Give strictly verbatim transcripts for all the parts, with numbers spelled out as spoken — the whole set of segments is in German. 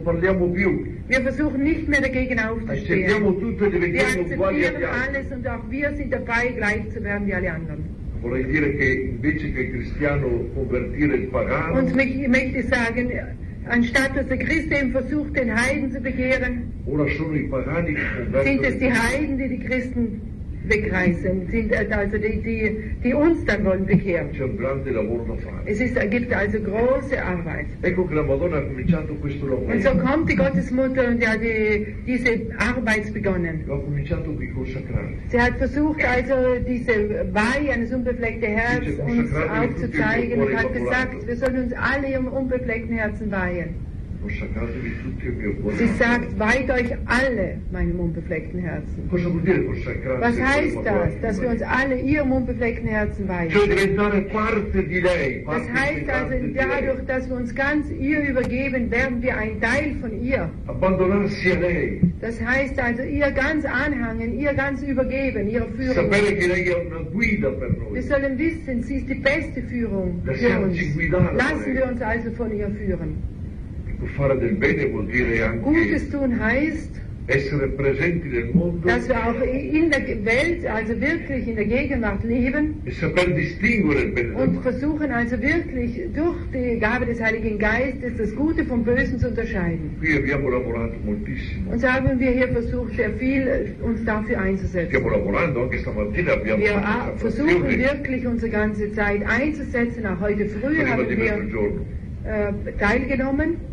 parliamo più. Wir versuchen nicht mehr dagegen aufzustehen. Accettiamo tutto e Wir diventiamo uguali agli akzeptieren altri. alles und auch wir sind dabei, gleich zu werden wie alle anderen. Vorrei dire che invece che il cristiano convertire il pagano, Und ich möchte sagen, anstatt dass der Christ eben versucht, den Heiden zu bekehren, ora sono i pagani che sind es die convertono. Heiden, die die Christen wegreißen, sind äh, also die, die, die uns dann wollen bekehren. C'è un grande lavoro da fare. Es ist, gibt also große Arbeit. Ecco che la Madonna ha cominciato questo lavoro. Und so kommt die Gottesmutter und hat die, diese Arbeit begonnen. Lo ha cominciato qui consacrare. Sie hat versucht also diese Weihe an das unbefleckte Herz uns aufzuzeigen und hat gesagt, wir sollen uns alle ihrem unbefleckten Herzen weihen. Consacratevi tutti al mio cuore. Sie sagt, weiht euch alle meinem unbefleckten Herzen. Cosa vuol dire consacrarsi? Was al heißt cuore das? di Dass wir Maria? uns alle ihrem unbefleckten Herzen weihen. Cioè diventare parte di lei. Das parte heißt also, integrante di dadurch, lei. dass wir uns ganz ihr übergeben, werden wir ein Teil von ihr. Abbandonarsi a lei. Das heißt also, ihr ganz anhangen, ihr ganz übergeben, ihre Führung. Sapere che lei è una guida per noi. Wir sollen wissen, sie ist die beste Führung für uns. Lasciarci guidare da Lassen lei. wir uns also von ihr führen. Ecco, fare del bene vuol dire anche Gutes tun heißt, essere presenti nel mondo dass wir auch in der Welt, also wirklich in der Gegenwart leben e saper distinguere il bene dal und male. versuchen also wirklich durch die Gabe des Heiligen Geistes das Gute vom Bösen zu unterscheiden. Qui abbiamo lavorato moltissimo. Und so haben wir hier versucht, sehr viel uns dafür einzusetzen. Stiamo lavorando, anche stamattina abbiamo Wir fatto ah, versuchen consacrazione wirklich unsere ganze Zeit einzusetzen. Auch heute früh prima haben di wir mezzogiorno. äh, teilgenommen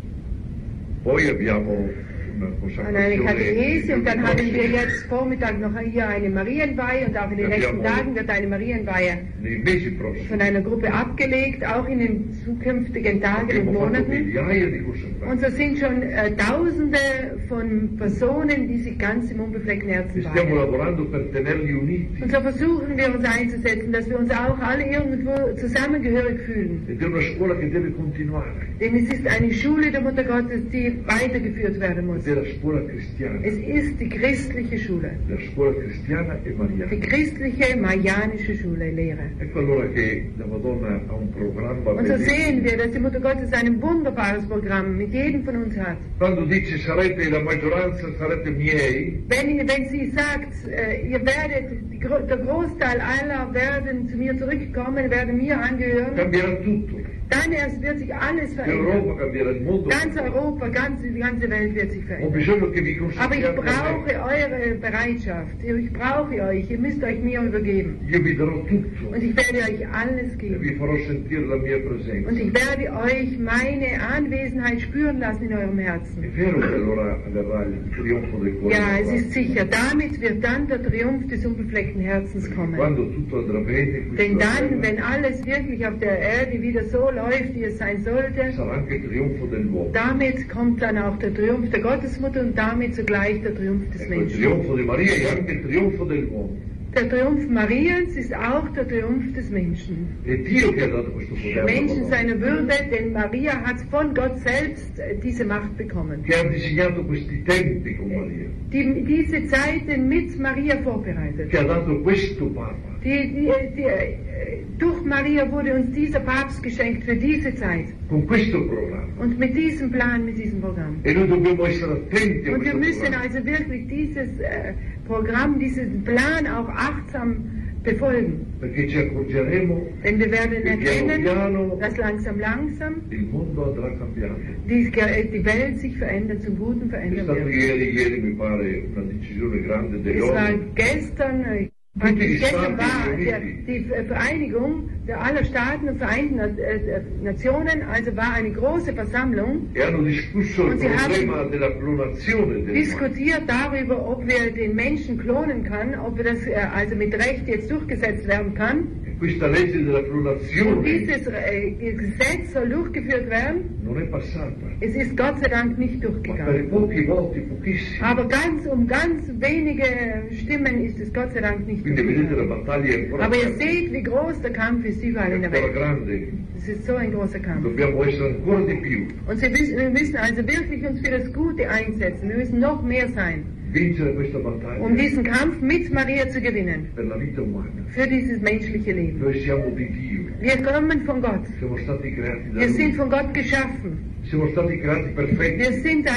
Poi abbiamo una an einer consacrazione Katechese und dann nei haben prossimi- wir jetzt Vormittag noch hier eine Marienweihe und auch in den Ja, nächsten wir haben- Tagen wird eine Marienweihe nei mesi prossimi. von einer Gruppe abgelegt, auch in den zukünftigen Tagen und Abbiamo fatto Monaten. migliaia di consacrati. Und so sind schon äh, Tausende von Personen, die sich ganz im unbefleckten Herzen E stiamo weihen. lavorando per tenerli uniti. Und so versuchen wir uns einzusetzen, dass wir uns auch alle irgendwo zusammengehörig fühlen. Ed è una scuola che deve continuare. Denn es ist eine Schule der Mutter Gottes, die weitergeführt werden muss. Ed è la scuola cristiana. Es ist die christliche Schule. La scuola cristiana e mariana. Die christliche marianische Schule, Lehre. Ecco allora che la Madonna ha un programma Und so bellissimo. sehen wir, dass die Mutter Gottes ein wunderbares Programm mit jedem von uns hat. Quando dice sarete la maggioranza, sarete miei, Wenn, wenn sie sagt, äh, ihr werdet, die, Gro- der Großteil aller werden zu mir zurückkommen, werden mir angehören, cambierà tutto. dann erst wird sich alles L'Europa verändern. cambierà il mondo. Ganz Europa, ganz, die ganze Welt wird sich Ho verändern. bisogno che vi Aber ich consacriate a brauche me. eure Bereitschaft. Ich brauche euch. Ihr müsst euch mir übergeben. Io vi darò tutto Und ich werde euch alles e geben. vi farò sentire la mia presenza. Und ich werde euch meine Anwesenheit spüren lassen in eurem È Herzen. vero che allora avverrà il trionfo del cuore. Ja, es della ist sicher. Damit wird dann der Triumph des unbefleckten Herzens Perché kommen. quando tutto andrà bene, qui Denn sulla dann, terra, wenn alles wirklich auf der Erde wieder so läuft, wie es sein sollte, sarà anche il trionfo dell'uomo. damit kommt dann auch der Triumph der Gottesmutter und damit zugleich der Triumph des Ecco, il Menschen. trionfo di Maria è anche il trionfo dell'uomo. Der Triumph Mariens ist auch der Triumph des Menschen. È Dio che ha dato questo potere. alla Menschen Madonna, seine Würde, denn Maria hat von Gott selbst äh, diese Macht bekommen. che ha disegnato questi tempi con Maria, Die diese Zeiten mit Maria vorbereitet. che ha dato questo Papa. Die, die, die, äh, durch Maria wurde uns dieser Papst geschenkt für diese Zeit. Con questo programma. Und mit diesem Plan, mit diesem Programm. E noi dobbiamo essere attenti a Und wir questo müssen programma. also wirklich dieses äh, Programm, diesen Plan auch achtsam befolgen. Perché ci accorgeremo Denn wir werden che piano erkennen, piano dass langsam, langsam il mondo andrà cambiando. die, die Welt sich verändert, zum Guten È verändern stato wird. ieri, ieri mi pare, una decisione grande Es war dell'ONU. gestern, äh, praktisch gestern war der, die Vereinigung der aller Staaten und Vereinten Na- äh, Nationen, also war eine große Versammlung, E hanno discusso il Und sie problema haben della clonazione dell'umano. diskutiert darüber, ob wir den Menschen klonen können, ob wir das äh, also mit Recht jetzt durchgesetzt werden kann. E questa legge della Und clonazione dieses äh, Gesetz soll durchgeführt werden. non è passata, Es ist Gott sei Dank nicht ma per durchgegangen. pochi voti, pochissimi. Aber ganz um ganz wenige Stimmen ist es Gott sei Dank nicht Quindi vedete la durchgegangen. battaglia è ancora Aber ihr grande. seht, wie groß der Kampf ist überall in È der ancora Welt. grande. Es ist so ein großer Kampf. Dobbiamo essere ancora di più. Und wir müssen, wir müssen also wirklich uns für das Gute einsetzen. Wir müssen noch mehr sein, Vincere questa battaglia um diesen Kampf mit Maria zu gewinnen. per la vita umana. Für dieses menschliche Leben. Noi siamo di Dio, Wir kommen von Gott. siamo stati creati da Wir sind Lui, von Gott geschaffen. siamo stati creati perfetti. Wir sind